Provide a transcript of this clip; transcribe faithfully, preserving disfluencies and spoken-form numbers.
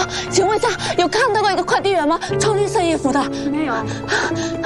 请问一下，有看到过一个快递员吗？穿绿色衣服的。 没有。